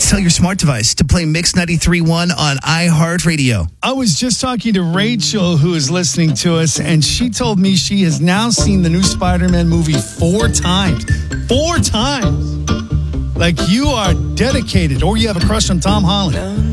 tell your smart device to play Mix 93.1 on iHeartRadio. I was just talking to Rachel, who is listening to us, and she told me she has now seen the new Spider-Man movie 4 times. 4 times! Like, you are dedicated, or you have a crush on Tom Holland.